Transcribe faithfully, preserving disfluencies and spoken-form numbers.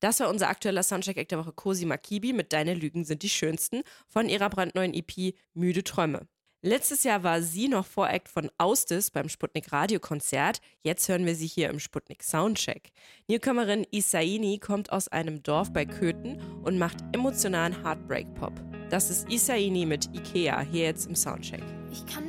Das war unser aktueller Soundcheck-Act der Woche, Cosima Kibi mit Deine Lügen sind die schönsten von ihrer brandneuen E P Müde Träume. Letztes Jahr war sie noch Voract von Austis beim Sputnik Radiokonzert. Jetzt hören wir sie hier im Sputnik Soundcheck. Newcomerin Isaini kommt aus einem Dorf bei Köthen und macht emotionalen Heartbreak-Pop. Das ist Isaini mit Ikea hier jetzt im Soundcheck. Ich kann